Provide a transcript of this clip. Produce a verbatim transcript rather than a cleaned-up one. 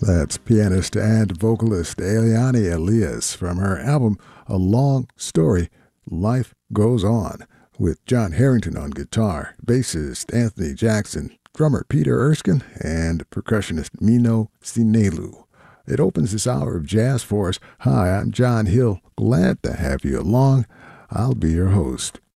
That's pianist and vocalist Eliane Elias from her album A Long Story, Life Goes On, with John Harrington on guitar, bassist Anthony Jackson, drummer Peter Erskine, and percussionist Mino Sinelu. It opens this hour of jazz for us. Hi, I'm John Hill. Glad to have you along. I'll be your host.